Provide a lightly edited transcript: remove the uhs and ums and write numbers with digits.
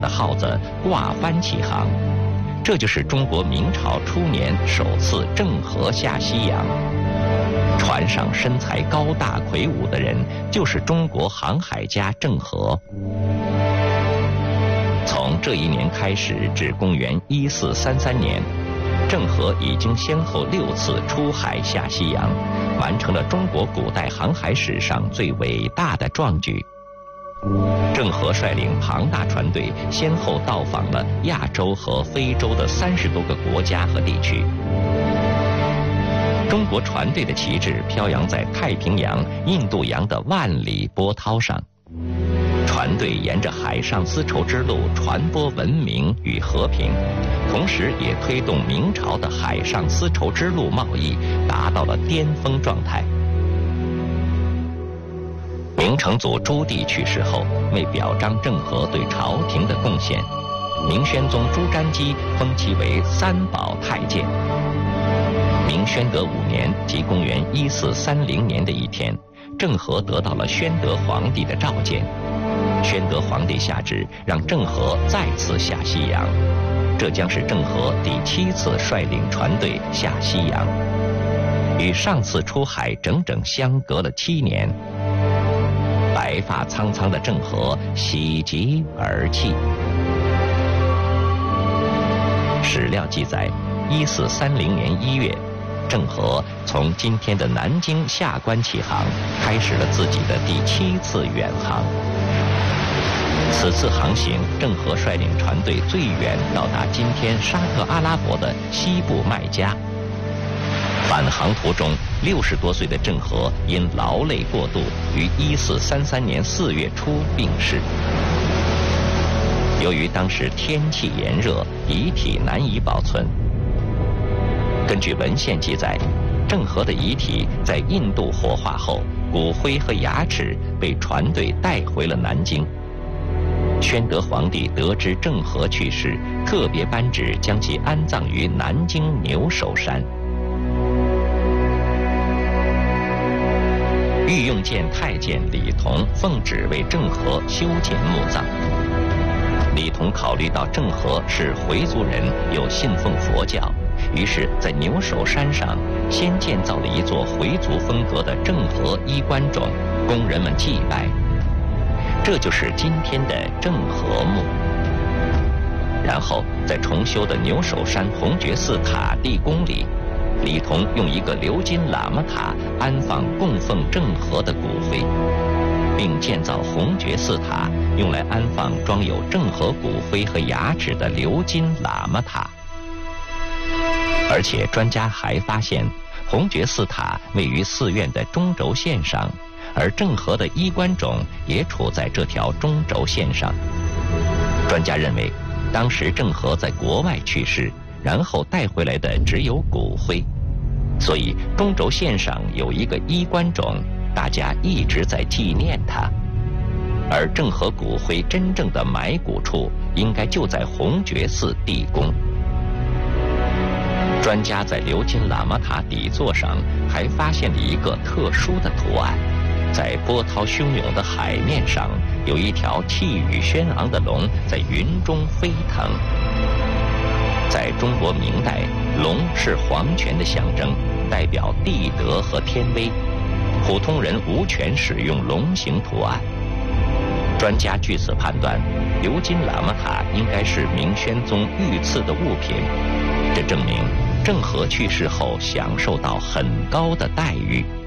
的号子挂帆起航，这就是中国明朝初年首次郑和下西洋。船上身材高大魁梧的人，就是中国航海家郑和。从这一年开始至公元1433年，郑和已经先后6次出海下西洋，完成了中国古代航海史上最伟大的壮举。郑和率领庞大船队，先后到访了亚洲和非洲的30多个国家和地区。中国船队的旗帜飘扬在太平洋、印度洋的万里波涛上。船队沿着海上丝绸之路传播文明与和平，同时也推动明朝的海上丝绸之路贸易达到了巅峰状态。明成祖朱棣去世后，为表彰郑和对朝廷的贡献，明宣宗朱瞻基封其为三宝太监。明宣德5年，即公元1430年的一天，郑和得到了宣德皇帝的召见。宣德皇帝下旨让郑和再次下西洋，这将是郑和第7次率领船队下西洋，与上次出海整整相隔了7年。白发苍苍的郑和喜极而泣。史料记载，1430年1月，郑和从今天的南京下关起航，开始了自己的第7次远航。此次航行，郑和率领船队最远到达今天沙特阿拉伯的西部麦加。返航途中，60多岁的郑和因劳累过度，于1433年4月初病逝。由于当时天气炎热，遗体难以保存。根据文献记载，郑和的遗体在印度火化后，骨灰和牙齿被船队带回了南京。宣德皇帝得知郑和去世，特别颁旨将其安葬于南京牛首山。御用监太监李同奉旨为郑和修建墓葬。李同考虑到郑和是回族人，又信奉佛教，于是，在牛首山上先建造了一座回族风格的郑和衣冠冢，供人们祭拜。这就是今天的郑和墓。然后，在重修的牛首山红觉寺塔地宫里，李同用一个鎏金喇嘛塔安放供奉郑和的骨灰，并建造红觉寺塔，用来安放装有郑和骨灰和牙齿的鎏金喇嘛塔。而且专家还发现，红觉寺塔位于寺院的中轴线上，而郑和的衣冠冢也处在这条中轴线上。专家认为，当时郑和在国外去世，然后带回来的只有骨灰，所以中轴线上有一个衣冠冢，大家一直在纪念他。而郑和骨灰真正的埋骨处，应该就在红觉寺地宫。专家在鎏金喇嘛塔底座上还发现了一个特殊的图案，在波涛汹涌的海面上，有一条气宇轩昂的龙在云中飞腾。在中国明代，龙是皇权的象征，代表地德和天威，普通人无权使用龙形图案。专家据此判断，鎏金喇嘛塔应该是明宣宗御赐的物品，这证明郑和去世后享受到很高的待遇。